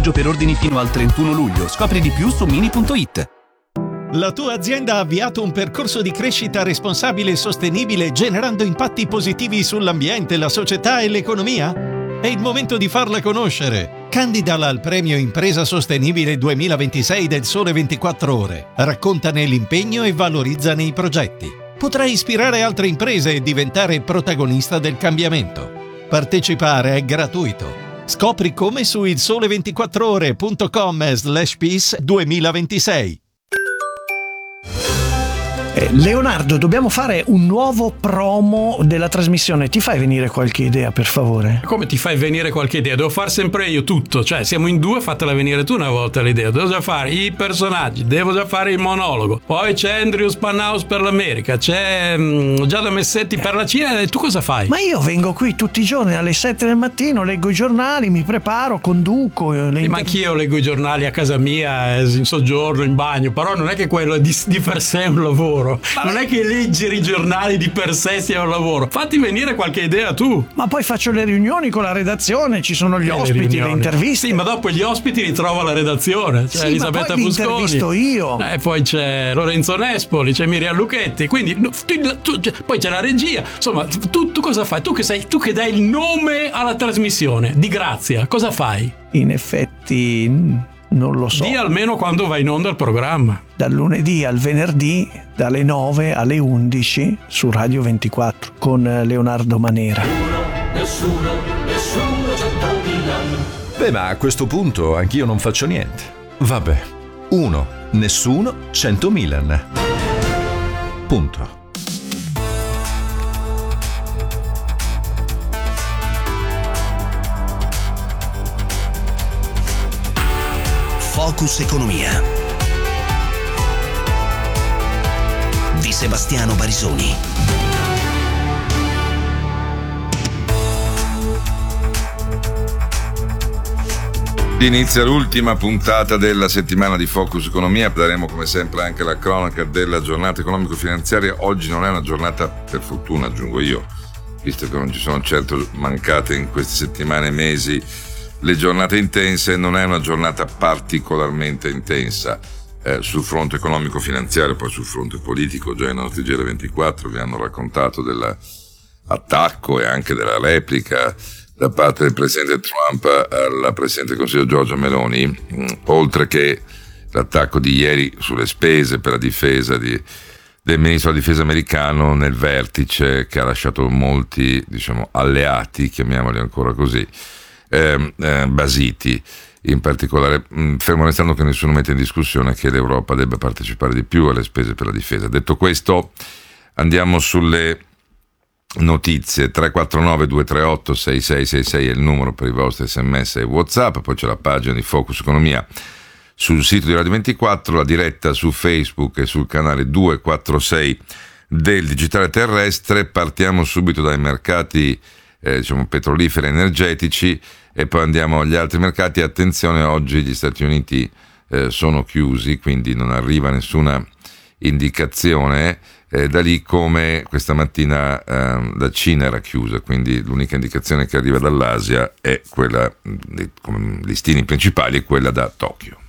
Vantaggio per ordini fino al 31 luglio. Scopri di più su mini.it. La tua azienda ha avviato un percorso di crescita responsabile e sostenibile generando impatti positivi sull'ambiente, la società e l'economia? È il momento di farla conoscere. Candidala al premio Impresa Sostenibile 2026 del Sole 24 Ore. Raccontane l'impegno e valorizzane i progetti. Potrai ispirare altre imprese e diventare protagonista del cambiamento. Partecipare è gratuito. Scopri come su ilsole24ore.com/peace 2026. Leonardo, dobbiamo fare un nuovo promo della trasmissione. Ti fai venire qualche idea, per favore? Come ti fai venire qualche idea? Devo far sempre io tutto. Cioè, siamo in due, fatela venire tu una volta l'idea. Devo già fare i personaggi, devo già fare il monologo. Poi c'è Andrew Spanhaus per l'America, c'è Giada Messetti per la Cina. E tu cosa fai? Ma io vengo qui tutti i giorni alle 7 del mattino, leggo i giornali, mi preparo, conduco. Ma anch'io leggo i giornali a casa mia, in soggiorno, in bagno. Però non è che quello è di per sé un lavoro. Non è che leggere i giornali di per sé sia un lavoro. Fatti venire qualche idea tu. Ma poi faccio le riunioni con la redazione, ci sono gli ospiti, le interviste. Sì, ma dopo gli ospiti li trova la redazione. C'è Elisabetta Fusconi. Intervisto io. Poi c'è Lorenzo Nespoli, c'è Miriam Lucchetti. Quindi poi c'è la regia. Insomma, tu cosa fai? Tu che dai il nome alla trasmissione di Grazia, cosa fai? In effetti non lo so. Dì almeno quando va in onda il programma. Dal lunedì al venerdì, dalle 9 alle 11 su Radio 24 con Leonardo Manera. Nessuno 100.000. Beh, ma a questo punto anch'io non faccio niente. Vabbè. 1. Nessuno 100.000. Punto. Focus Economia di Sebastiano Barisoni. Inizia l'ultima puntata della settimana di Focus Economia. Daremo come sempre anche la cronaca della giornata economico-finanziaria. Oggi non è una giornata, per fortuna aggiungo io, visto che non ci sono certo mancate in queste settimane e mesi le giornate intense, non è una giornata particolarmente intensa sul fronte economico-finanziario, poi sul fronte politico. Già i nostri GR24 vi hanno raccontato dell'attacco e anche della replica da parte del presidente Trump alla presidente del Consiglio Giorgia Meloni, oltre che l'attacco di ieri sulle spese per la difesa del ministro della difesa americano nel vertice, che ha lasciato molti, alleati, chiamiamoli ancora così, basiti. In particolare, fermo restando che nessuno mette in discussione che l'Europa debba partecipare di più alle spese per la difesa. Detto questo, andiamo sulle notizie. 349-238-6666 è il numero per i vostri sms e WhatsApp. Poi c'è la pagina di Focus Economia sul sito di Radio 24, la diretta su Facebook e sul canale 246 del digitale terrestre. Partiamo subito dai mercati petroliferi energetici e poi andiamo agli altri mercati. Attenzione, oggi gli Stati Uniti sono chiusi, quindi non arriva nessuna indicazione, da lì come questa mattina la Cina era chiusa, quindi l'unica indicazione che arriva dall'Asia è quella, come listini principali, è quella da Tokyo.